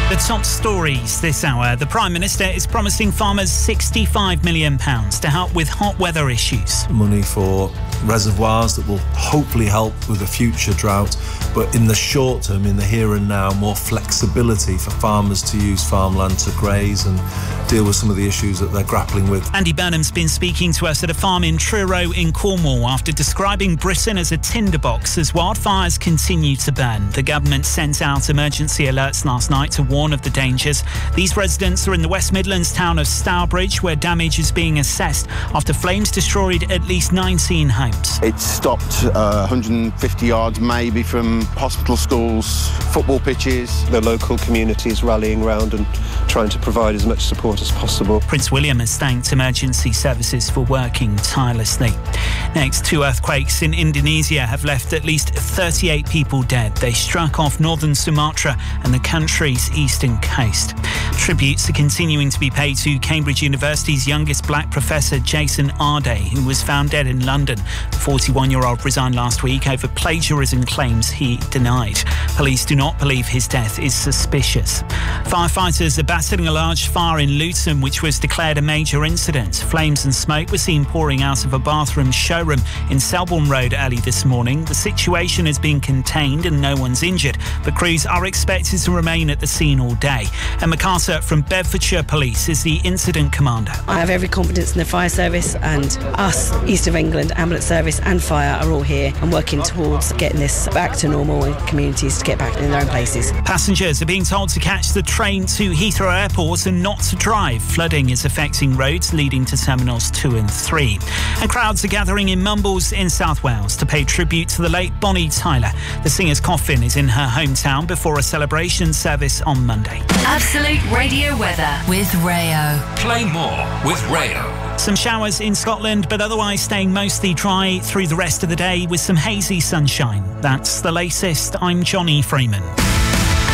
The top stories this hour. The Prime Minister is promising farmers £65 million to help with hot weather issues. Money for reservoirs that will hopefully help with a future drought, but in the short term, in the here and now, more flexibility for farmers to use farmland to graze and deal with some of the issues that they're grappling with. Andy Burnham's been speaking to us at a farm in Truro in Cornwall after describing Britain as a tinderbox as wildfires continue to burn. The government sent out emergency alerts last night to warn of the dangers. These residents are in the West Midlands town of Stourbridge, where damage is being assessed after flames destroyed at least 19 homes. It stopped 150 yards maybe from hospital, schools, football pitches. The local community is rallying round and trying to provide as much support as possible. Prince William has thanked emergency services for working tirelessly. Next, 2 earthquakes in Indonesia have left at least 38 people dead. They struck off northern Sumatra and the country's eastern coast. Tributes are continuing to be paid to Cambridge University's youngest black professor, Jason Arday, who was found dead in London. The 41-year-old resigned last week over plagiarism claims he denied. Police do not believe his death is suspicious. Firefighters are battling a large fire in Luton, which was declared a major incident. Flames and smoke were seen pouring out of a bathroom showroom in Selborne Road early this morning. The situation has been contained and no one's injured, but crews are expected to remain at the scene all day. Emma Carter from Bedfordshire Police is the incident commander. I have every confidence in the fire service, and us, East of England, ambulance service and fire are all here and working towards getting this back to normal and communities to get back in their own places. Passengers are being told to catch the train to Heathrow Airport and not to drive. Flooding is affecting roads leading to Terminals 2 and 3. And crowds are gathering in Mumbles in South Wales to pay tribute to the late Bonnie Tyler. The singer's coffin is in her hometown before a celebration service on Monday. Absolute Radio weather with Rayo. Play more with Rayo. Some showers in Scotland, but otherwise staying mostly dry through the rest of the day with some hazy sunshine. That's the latest. I'm Johnny Freeman.